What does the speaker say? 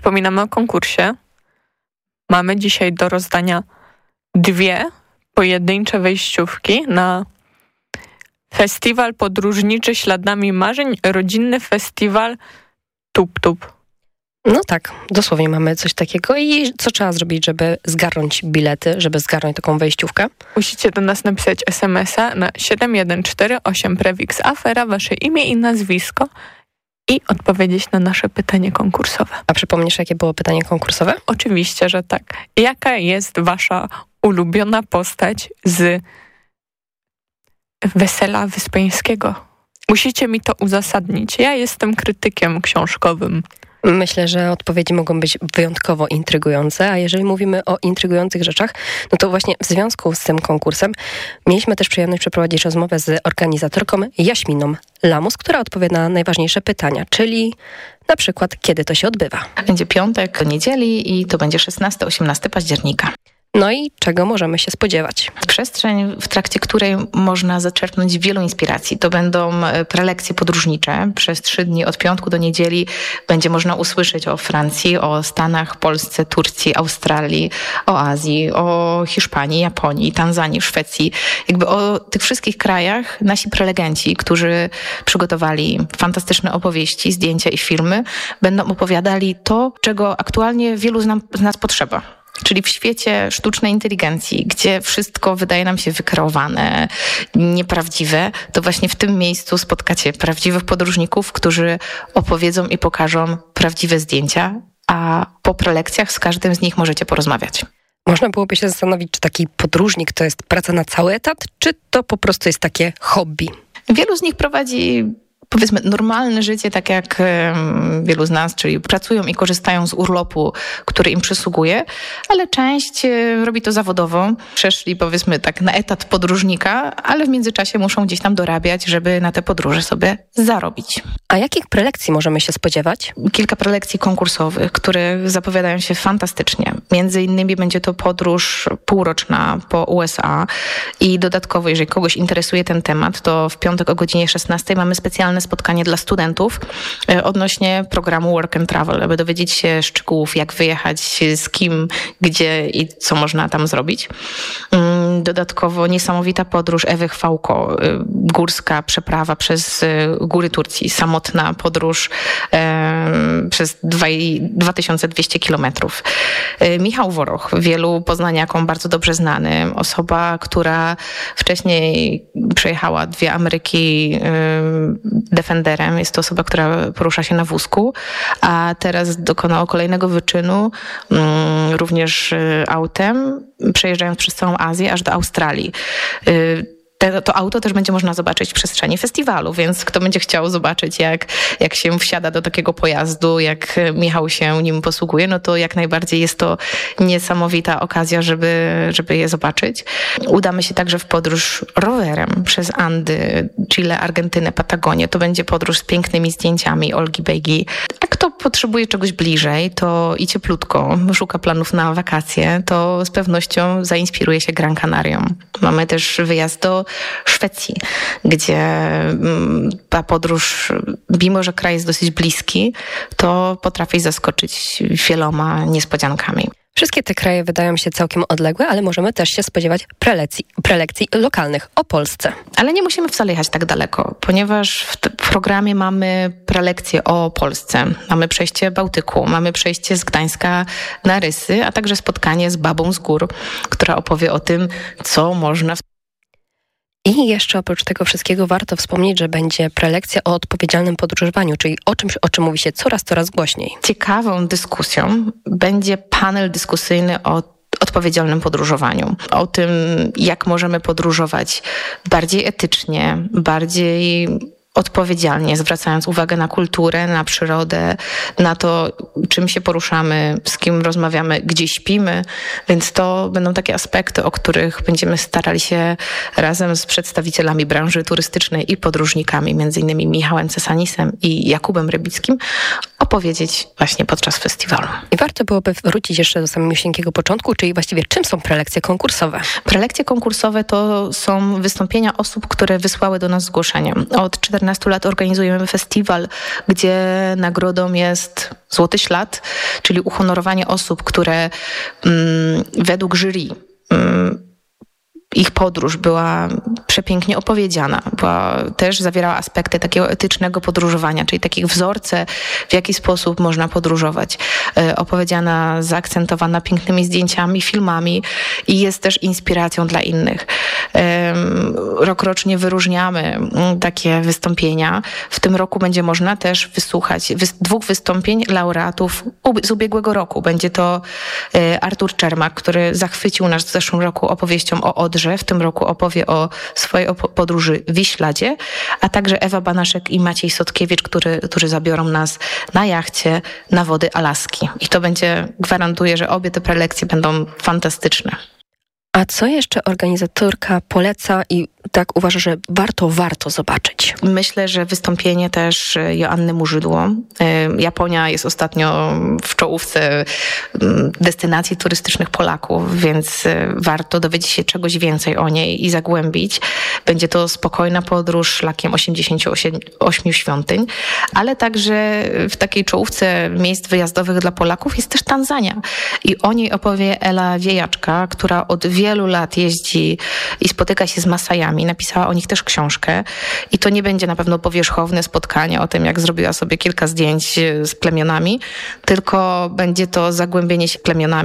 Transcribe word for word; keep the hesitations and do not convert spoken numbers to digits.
Przypominamy o konkursie. Mamy dzisiaj do rozdania dwie pojedyncze wejściówki na Festiwal Podróżniczy Śladami Marzeń, rodzinny festiwal Tup Tup. No tak, dosłownie mamy coś takiego. I co trzeba zrobić, żeby zgarnąć bilety, żeby zgarnąć taką wejściówkę? Musicie do nas napisać es em es a na siedem jeden cztery osiem Prefix Afera, wasze imię i nazwisko i odpowiedzieć na nasze pytanie konkursowe. A przypomnisz, jakie było pytanie konkursowe? Oczywiście, że tak. Jaka jest wasza ulubiona postać z Wesela Wyspiańskiego? Musicie mi to uzasadnić. Ja jestem krytykiem książkowym. Myślę, że odpowiedzi mogą być wyjątkowo intrygujące, a jeżeli mówimy o intrygujących rzeczach, no to właśnie w związku z tym konkursem mieliśmy też przyjemność przeprowadzić rozmowę z organizatorką Jaśminą Lamus, która odpowie na najważniejsze pytania, czyli na przykład kiedy to się odbywa. Będzie piątek do niedzieli i to będzie szesnastego osiemnastego października. No i czego możemy się spodziewać? Przestrzeń, w trakcie której można zaczerpnąć wielu inspiracji. To będą prelekcje podróżnicze. Przez trzy dni od piątku do niedzieli będzie można usłyszeć o Francji, o Stanach, Polsce, Turcji, Australii, o Azji, o Hiszpanii, Japonii, Tanzanii, Szwecji. Jakby o tych wszystkich krajach nasi prelegenci, którzy przygotowali fantastyczne opowieści, zdjęcia i filmy, będą opowiadali to, czego aktualnie wielu z, nam, z nas potrzeba. Czyli w świecie sztucznej inteligencji, gdzie wszystko wydaje nam się wykreowane, nieprawdziwe, to właśnie w tym miejscu spotkacie prawdziwych podróżników, którzy opowiedzą i pokażą prawdziwe zdjęcia, a po prelekcjach z każdym z nich możecie porozmawiać. Można byłoby się zastanowić, czy taki podróżnik to jest praca na cały etat, czy to po prostu jest takie hobby? Wielu z nich prowadzi, powiedzmy, normalne życie, tak jak wielu z nas, czyli pracują i korzystają z urlopu, który im przysługuje, ale część robi to zawodowo. Przeszli, powiedzmy, tak na etat podróżnika, ale w międzyczasie muszą gdzieś tam dorabiać, żeby na te podróże sobie zarobić. A jakich prelekcji możemy się spodziewać? Kilka prelekcji konkursowych, które zapowiadają się fantastycznie. Między innymi będzie to podróż półroczna po U S A i dodatkowo, jeżeli kogoś interesuje ten temat, to w piątek o godzinie szesnastej mamy specjalne spotkanie dla studentów odnośnie programu Work and Travel, aby dowiedzieć się szczegółów, jak wyjechać, z kim, gdzie i co można tam zrobić. Dodatkowo niesamowita podróż Ewy Chwałko, górska przeprawa przez góry Turcji, samotna podróż e, przez dwa tysiące dwieście kilometrów. E, Michał Woroch, wielu poznaniakom bardzo dobrze znany, osoba, która wcześniej przejechała dwie Ameryki e, Defenderem. Jest to osoba, która porusza się na wózku, a teraz dokonała kolejnego wyczynu mm, również autem, przejeżdżając przez całą Azję aż do Australii. Te, to auto też będzie można zobaczyć w przestrzeni festiwalu, więc kto będzie chciał zobaczyć, jak, jak się wsiada do takiego pojazdu, jak Michał się nim posługuje, no to jak najbardziej jest to niesamowita okazja, żeby, żeby je zobaczyć. Udamy się także w podróż rowerem przez Andy, Chile, Argentynę, Patagonię. To będzie podróż z pięknymi zdjęciami Olgi Bejgi. A kto potrzebuje czegoś bliżej, to i cieplutko, szuka planów na wakacje, to z pewnością zainspiruje się Gran Canarią. Mamy też wyjazd do Szwecji, gdzie ta podróż, mimo że kraj jest dosyć bliski, to potrafi zaskoczyć wieloma niespodziankami. Wszystkie te kraje wydają się całkiem odległe, ale możemy też się spodziewać prelekcji, prelekcji lokalnych o Polsce. Ale nie musimy wcale jechać tak daleko, ponieważ w, t- w programie mamy prelekcje o Polsce. Mamy przejście Bałtyku, mamy przejście z Gdańska na Rysy, a także spotkanie z babą z gór, która opowie o tym, co można w I jeszcze oprócz tego wszystkiego warto wspomnieć, że będzie prelekcja o odpowiedzialnym podróżowaniu, czyli o czymś, o czym mówi się coraz, coraz głośniej. Ciekawą dyskusją będzie panel dyskusyjny o odpowiedzialnym podróżowaniu. O tym, jak możemy podróżować bardziej etycznie, bardziej odpowiedzialnie, zwracając uwagę na kulturę, na przyrodę, na to, czym się poruszamy, z kim rozmawiamy, gdzie śpimy. Więc to będą takie aspekty, o których będziemy starali się razem z przedstawicielami branży turystycznej i podróżnikami, między innymi Michałem Cesanisem i Jakubem Rybickim, opowiedzieć opowiedzieć właśnie podczas festiwalu. I warto byłoby wrócić jeszcze do samego początku, czyli właściwie czym są prelekcje konkursowe? Prelekcje konkursowe to są wystąpienia osób, które wysłały do nas zgłoszenie. Od czternastu lat organizujemy festiwal, gdzie nagrodą jest Złoty Ślad, czyli uhonorowanie osób, które mm, według jury mm, ich podróż była przepięknie opowiedziana, była, też zawierała aspekty takiego etycznego podróżowania, czyli takich wzorce, w jaki sposób można podróżować. E, opowiedziana, zaakcentowana pięknymi zdjęciami, filmami i jest też inspiracją dla innych. E, rokrocznie wyróżniamy takie wystąpienia. W tym roku będzie można też wysłuchać wys- dwóch wystąpień laureatów ub- z ubiegłego roku. Będzie to e, Artur Czermak, który zachwycił nas w zeszłym roku opowieścią o Odrze. W tym roku opowie o swojej op- podróży w Wiśladzie, a także Ewa Banaszek i Maciej Sotkiewicz, który, którzy zabiorą nas na jachcie na wody Alaski. I to będzie, gwarantuję, że obie te prelekcje będą fantastyczne. A co jeszcze organizatorka poleca i tak uważa, że warto, warto zobaczyć? Myślę, że wystąpienie też Joanny Murzydło. Japonia jest ostatnio w czołówce destynacji turystycznych Polaków, więc warto dowiedzieć się czegoś więcej o niej i zagłębić. Będzie to spokojna podróż szlakiem osiemdziesięciu ośmiu świątyń, ale także w takiej czołówce miejsc wyjazdowych dla Polaków jest też Tanzania. I o niej opowie Ela Wiejaczka, która od wielu lat jeździ i spotyka się z Masajami. Napisała o nich też książkę i to nie będzie na pewno powierzchowne spotkanie o tym, jak zrobiła sobie kilka zdjęć z plemionami, tylko będzie to zagłębienie się plemionami